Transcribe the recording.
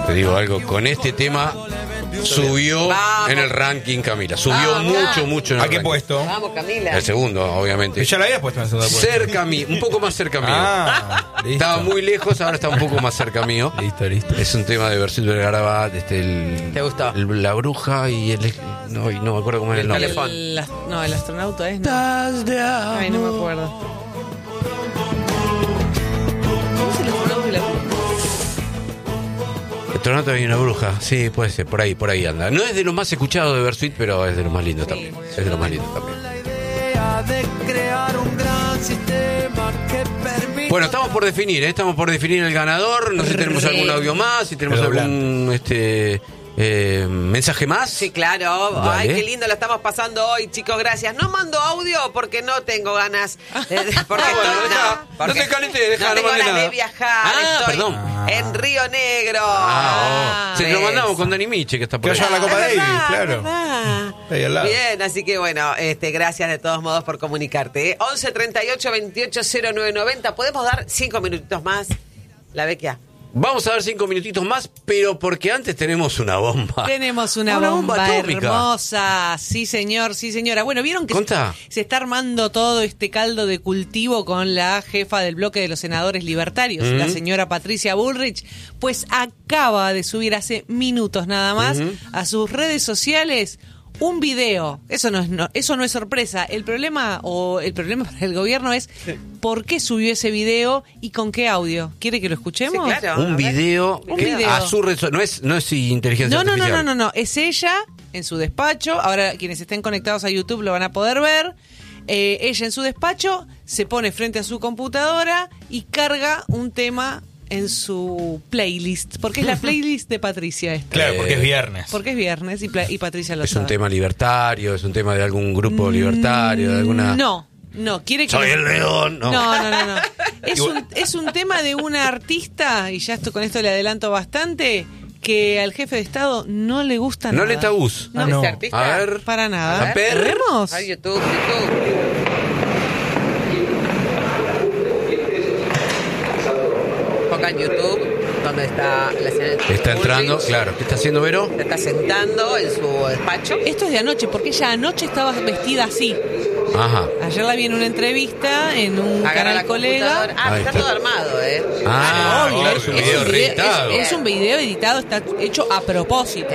Te digo algo, con este tema subió en el ranking Camila. Subió mucho en el ¿A qué ranking. puesto? Vamos, Camila. El segundo, obviamente. Ya la había puesto en el segundo puesto. Cerca mío, un poco más cerca mío. Listo. Estaba muy lejos, ahora está un poco más cerca mío. Listo. Es un tema de Bersuit Vergarabat, ¿Te gustó? La bruja y el... No me acuerdo cómo era el nombre. calefón. El astronauta es, ¿no? Ay, no me acuerdo. ¿Cómo es el astronauta y la bruja? El astronauta y una bruja, sí, puede ser, por ahí anda. No es de los más escuchados de Bersuit, pero es de los más lindos también. Es de los más lindos también. Bueno, estamos por definir el ganador. No sé si tenemos algún audio más, si tenemos algún mensaje más. Sí, claro. Dale. Ay, qué lindo lo estamos pasando hoy, chicos. Gracias. No mando audio porque no tengo ganas. Porque no te calientes, deja, no tengo no mande ganas de nada. viajar. Estoy Perdón. en Río Negro. Se lo mandamos con Dani Miche, que está por Que ahí. vaya a la Copa Davis, verdad, claro. verdad. Ahí al lado. Bien, así que bueno, gracias de todos modos por comunicarte. 11 38 28 09 90. ¿Podemos dar 5 minutitos más? La Vecchia. Vamos a dar 5 minutitos más, pero porque antes tenemos una bomba. Tenemos una bomba atómica. hermosa. Sí, señor, sí, señora. Bueno, vieron que se está armando todo este caldo de cultivo con la jefa del bloque de los senadores libertarios, la señora Patricia Bullrich. Pues acaba de subir hace minutos nada más a sus redes sociales un video. Eso no es sorpresa. El problema para el gobierno es por qué subió ese video y con qué audio. ¿Quiere que lo escuchemos? Sí, claro. Un video a su no es inteligencia artificial. No. Es ella en su despacho. Ahora quienes estén conectados a YouTube lo van a poder ver. Ella en su despacho se pone frente a su computadora y carga un tema en su playlist, porque es la playlist de Patricia esta. Claro, porque es viernes. Porque es viernes y Patricia lo Es sabe. un tema libertario, es un tema de algún grupo libertario, de alguna... No, quiere que... Soy el león, no. No. Es un tema de una artista, y ya con esto le adelanto bastante, que al jefe de Estado no le gusta nada. No le tabús. No, ¿Ese artista? A ver. para nada. A ver. ¿Vemos? Ay, YouTube. Ponga en YouTube donde está la señora. Está entrando, Bullrich. claro. ¿Qué está haciendo Vero? Se está sentando en su despacho. Esto es de anoche, porque ella anoche estaba vestida así. Ajá. Ayer la vi en una entrevista en un Agarra la canal colega. computadora. Ahí Está está. todo armado, Ah, Obvio, claro, es un video reeditado. es un video editado, está hecho a propósito.